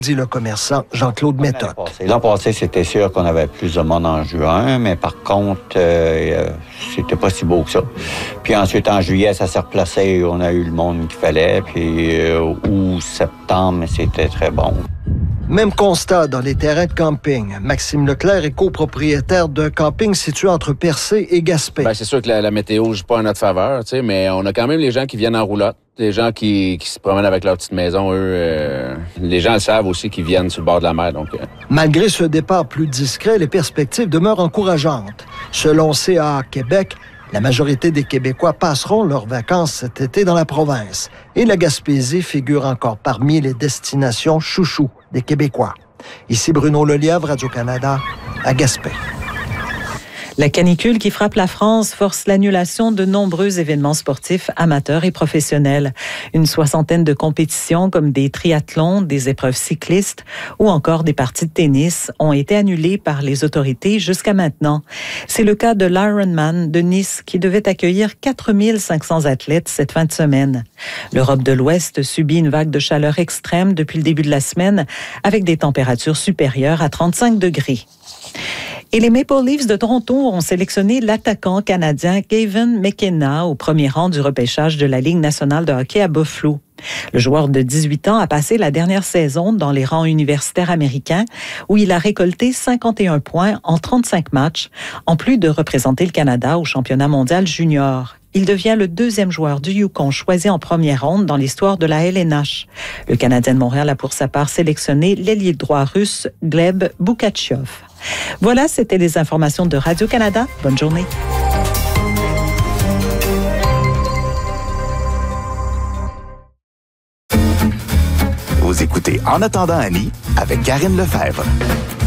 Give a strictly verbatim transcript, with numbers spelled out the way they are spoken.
dit le commerçant Jean-Claude Méthode. L'an passé, l'an passé, c'était sûr qu'on avait plus de monde en juin, mais par contre, euh, c'était pas si beau que ça. Puis ensuite, en juillet, ça s'est replacé, on a eu le monde qu'il fallait, puis euh, août, septembre, c'était très bon. Même constat dans les terrains de camping. Maxime Leclerc est copropriétaire d'un camping situé entre Percé et Gaspé. Bien, c'est sûr que la, la météo ne joue pas en notre faveur, tu sais, mais on a quand même les gens qui viennent en roulotte, les gens qui, qui se promènent avec leur petite maison, eux. Euh, les gens le savent aussi qu'ils viennent sur le bord de la mer. Donc, euh. Malgré ce départ plus discret, les perspectives demeurent encourageantes. Selon C A A Québec, la majorité des Québécois passeront leurs vacances cet été dans la province. Et la Gaspésie figure encore parmi les destinations chouchou des Québécois. Ici Bruno Lelièvre, Radio-Canada, à Gaspé. La canicule qui frappe la France force l'annulation de nombreux événements sportifs amateurs et professionnels. Une soixantaine de compétitions comme des triathlons, des épreuves cyclistes ou encore des parties de tennis ont été annulées par les autorités jusqu'à maintenant. C'est le cas de l'Ironman de Nice qui devait accueillir quatre mille cinq cents athlètes cette fin de semaine. L'Europe de l'Ouest subit une vague de chaleur extrême depuis le début de la semaine avec des températures supérieures à trente-cinq degrés. Et les Maple Leafs de Toronto ont sélectionné l'attaquant canadien Gavin McKenna au premier rang du repêchage de la Ligue nationale de hockey à Buffalo. Le joueur de dix-huit ans a passé la dernière saison dans les rangs universitaires américains où il a récolté cinquante et un points en trente-cinq matchs, en plus de représenter le Canada au championnat mondial junior. Il devient le deuxième joueur du Yukon choisi en première ronde dans l'histoire de la L N H. Le Canadien de Montréal a pour sa part sélectionné l'ailier droit russe Gleb Boukhatchev. Voilà, c'était les informations de Radio-Canada. Bonne journée. Vous écoutez En attendant Annie avec Karine Lefebvre.